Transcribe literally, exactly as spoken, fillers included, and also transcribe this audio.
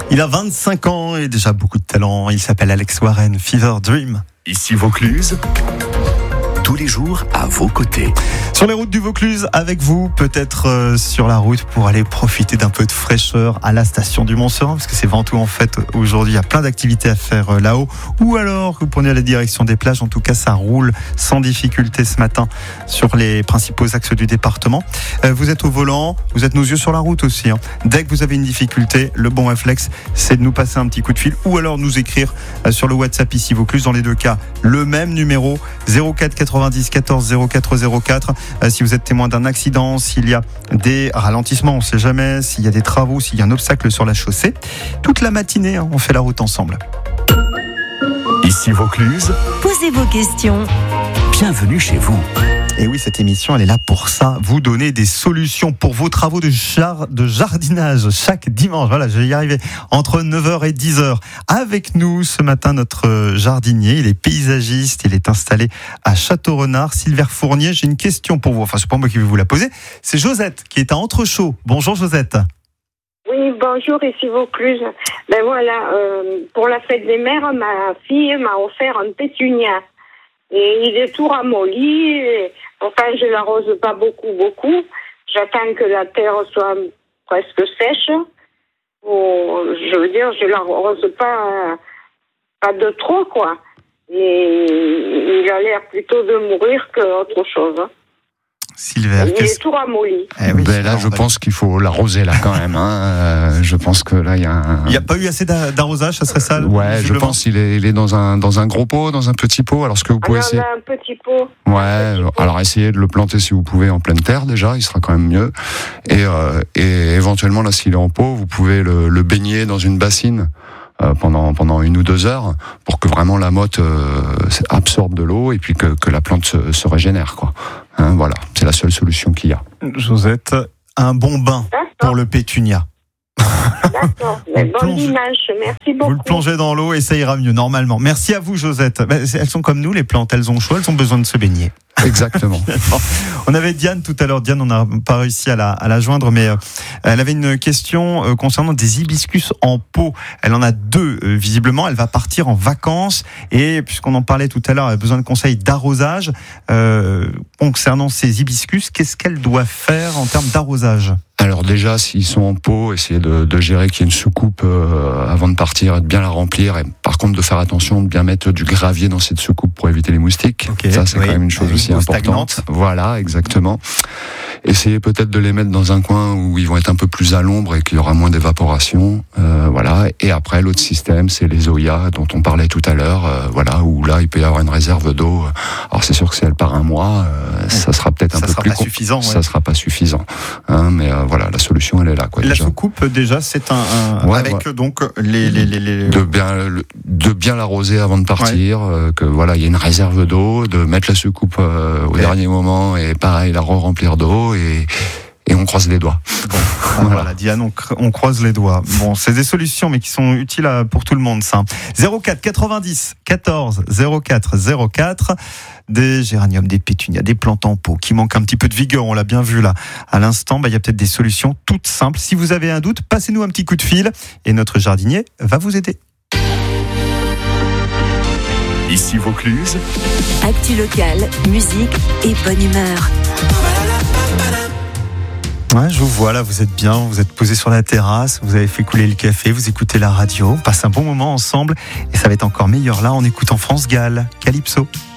Il a vingt-cinq ans et déjà beaucoup de talent. Il s'appelle Alex Warren, Fever Dream. Ici Vaucluse, tous les jours à vos côtés. Sur les routes du Vaucluse, avec vous, peut-être euh, sur la route pour aller profiter d'un peu de fraîcheur à la station du Mont-Serein, parce que c'est Ventoux en fait aujourd'hui. Il y a plein d'activités à faire euh, là-haut. Ou alors que vous prenez la direction des plages. En tout cas, ça roule sans difficulté ce matin sur les principaux axes du département. Euh, vous êtes au volant, vous êtes nos yeux sur la route aussi. Hein. Dès que vous avez une difficulté, le bon réflexe, c'est de nous passer un petit coup de fil ou alors nous écrire euh, sur le WhatsApp ici Vaucluse. Dans les deux cas, le même numéro zéro quatre quatre-vingt-dix quatorze zéro quatre zéro quatre. Euh, si vous êtes témoin d'un accident, s'il y a des ralentissements, on ne sait jamais, s'il y a des travaux, s'il y a un obstacle sur la chaussée, toute la matinée, hein, on fait la route ensemble. Ici Vaucluse, Posez vos questions. bienvenue chez vous. Et oui, cette émission, elle est là pour ça, vous donner des solutions pour vos travaux de, jar- de jardinage chaque dimanche. Voilà, je vais y arriver, entre neuf heures et dix heures. Avec nous ce matin, notre jardinier, il est paysagiste, il est installé à Château-Renard, Sylvain Fournier. J'ai une question pour vous, enfin c'est pas moi qui vais vous la poser, c'est Josette qui est à Entrechaux. Bonjour Josette. Oui, bonjour, ici Vaucluse. Ben voilà, euh, pour la fête des mères, ma fille m'a offert un pétunia. Et il est tout ramolli. Et, enfin, je l'arrose pas beaucoup, beaucoup. J'attends que la terre soit presque sèche. Ou, je veux dire, je l'arrose pas, pas de trop, quoi. Et il a l'air plutôt de mourir qu'autre chose. Sylvain, il est tout ramolli. Eh oui, ben là, je pense qu'il faut l'arroser là quand même. Hein. Euh, je pense que là, il y a un... Il n'y a pas eu assez d'a- d'arrosage, ça serait ça? Ouais, je pense qu'il est, il est dans un dans un gros pot, dans un petit pot. Alors, ce que vous pouvez Alors, essayer. on a un petit pot. Ouais. Un petit pot. Alors, essayez de le planter si vous pouvez en pleine terre déjà, il sera quand même mieux. Et euh, et éventuellement là, s'il est en pot, vous pouvez le, le baigner dans une bassine. Euh, pendant pendant une ou deux heures pour que vraiment la motte euh, absorbe de l'eau et puis que, que la plante se, se régénère quoi. Hein, voilà, c'est la seule solution qu'il y a. Josette, un bon bain D'accord. pour le pétunia. D'accord. Mais On bon plonge. dimanche. Merci beaucoup. Vous le plongez dans l'eau et ça ira mieux normalement. Merci à vous Josette. Ben, elles sont comme nous les plantes, elles ont chaud, elles ont besoin de se baigner. Exactement. On avait Diane tout à l'heure. Diane, on n'a pas réussi à la, à la joindre, mais euh, elle avait une question euh, concernant des hibiscus en pot. Elle en a deux, euh, visiblement. Elle va partir en vacances et puisqu'on en parlait tout à l'heure, elle a besoin de conseils d'arrosage. Euh, concernant ces hibiscus, qu'est-ce qu'elle doit faire en termes d'arrosage ? Alors déjà, s'ils sont en pot, essayez de, de gérer qu'il y ait une soucoupe euh, avant de partir et de bien la remplir. Et par contre, de faire attention, de bien mettre du gravier dans cette soucoupe pour éviter les moustiques. Okay, ça, c'est oui. quand même une chose Une aussi eau importante. stagnante. Voilà, exactement. Essayez peut-être de les mettre dans un coin où ils vont être un peu plus à l'ombre et qu'il y aura moins d'évaporation. Euh, voilà. Et après, l'autre système, c'est les zoyas dont on parlait tout à l'heure. Euh, voilà, où là, il peut y avoir une réserve d'eau. Alors c'est sûr que si elle part un mois, euh, ça sera peut-être un Ça peu sera plus pas com- suffisant, ouais. Ça sera pas suffisant. Hein, mais euh, voilà, la solution, elle est là, quoi. La déjà. soucoupe, déjà, c'est un, un Ouais, avec ouais. donc les les les, les... de bien le- de bien l'arroser avant de partir, ouais. euh, que voilà, il y a une réserve d'eau, de mettre la soucoupe euh, au Ouais. dernier moment et pareil la re-remplir d'eau et et on croise les doigts. Bon, voilà, voilà Diane, on, cr- on croise les doigts. Bon, c'est des solutions, mais qui sont utiles à, pour tout le monde, ça. zéro quatre quatre-vingt-dix quatorze zéro quatre zéro quatre. Des géraniums, des pétunias, des plantes en pot qui manquent un petit peu de vigueur, on l'a bien vu là. À l'instant, bah, il y a peut-être des solutions toutes simples. Si vous avez un doute, passez-nous un petit coup de fil et notre jardinier va vous aider. Ici Vaucluse, Actu locale, musique et bonne humeur. Ouais, je vous vois là, vous êtes bien, vous êtes posé sur la terrasse, vous avez fait couler le café, vous écoutez la radio, on passe un bon moment ensemble et ça va être encore meilleur là en écoutant France Gall, Calypso.